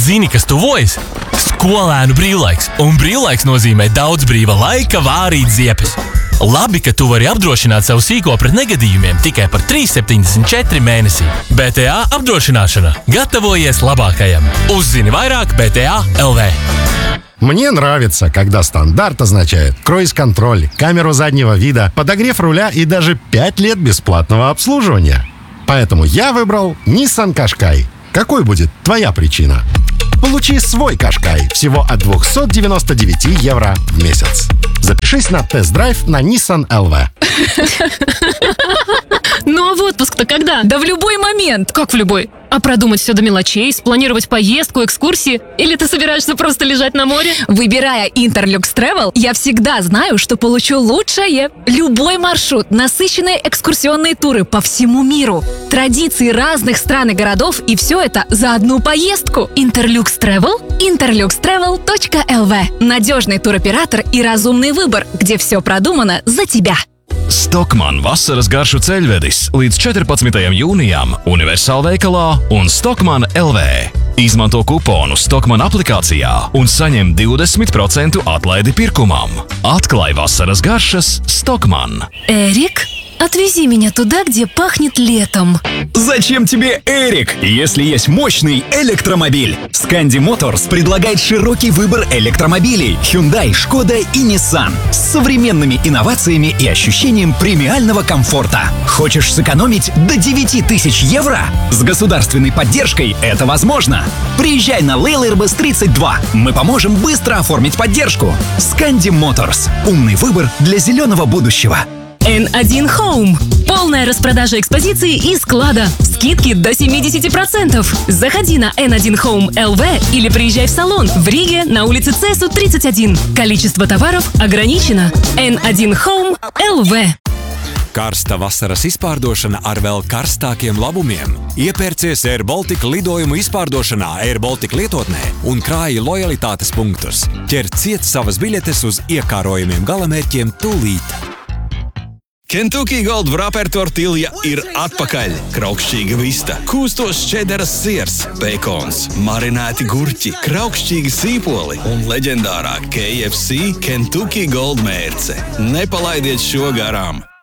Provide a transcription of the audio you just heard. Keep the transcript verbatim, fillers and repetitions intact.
Zini, kas tuvojas? Skolēnu brīvlaiks, un brīvlaiks nozīmē daudz brīva laika vārīt ziepes. Labi, ka tu vari apdrošināt savu sīko pret negadījumiem tikai par trīs septiņdesmit četri mēnesī. B T A apdrošināšana. Gatavojies labākajam. Uzzini vairāk B T A точка эл ви. Мне нравится, когда стандарт означает круиз-контроль, камеру заднего вида, подогрев руля и даже пять лет бесплатного обслуживания. Поэтому я выбрал Nissan Qashqai. Какой будет твоя причина? Получи свой Qashqai всего от двести девяносто девять евро в месяц. Запишись на тест-драйв на Nissan точка эл ви. Ну а в отпуск-то когда? Да в любой момент. Как в любой? А продумать все до мелочей, спланировать поездку, экскурсии? Или ты собираешься просто лежать на море? Выбирая Interlux Travel, я всегда знаю, что получу лучшее. Любой маршрут, насыщенные экскурсионные туры по всему миру, традиции разных стран и городов, и все это за одну поездку. Interlux Travel – интерлюкс трэвел точка эл ви. Надежный туроператор и разумный выбор, где все продумано за тебя. Stockmann vasaras garšu ceļvedis līdz četrpadsmitajam jūnijam Universāl veikalā un Stockmann точка эл ви. Izmanto kuponu Stockmann aplikācijā un saņem divdesmit procentu atlaidi pirkumam. Atklāj vasaras garšas Stockmann. Эрик, отвези меня туда, где пахнет летом. Зачем тебе Эрик, если есть мощный электромобиль? Scandi Motors предлагает широкий выбор электромобилей Hyundai, Skoda и Nissan с современными инновациями и ощущением премиального комфорта. Хочешь сэкономить до девяти тысяч евро? С государственной поддержкой это возможно. Приезжай на Лейл эр бэ эс тридцать два. Мы поможем быстро оформить поддержку. Scandi Motors. Умный выбор для зеленого будущего. эн один Home. Полная распродажа экспозиции и склада. Скидки до семьдесят процентов. Заходи на эн один хоум точка эл ви или приезжай в салон в Риге на улице Цесу тридцать один. Количество товаров ограничено. эн один хоум точка эл ви. Karsta vasaras izpārdošana ar vēl karstākiem labumiem. Iepērcies Air Baltica lidojumu izpārdošanā Air Baltica lietotnē un krāji lojalitātes punktus. Ķer ciet savas biļetes uz iekārojumiem galamērķiem tūlīt. Kentucky Gold Wrapper tortilja ir atpakaļ. Kraukšķīga vista, kūstos čederas siers, bekons, marinēti gurķi, kraukšķīgi sīpoli un leģendārā K F C Kentucky Gold mērce. Nepalaidiet šo garām!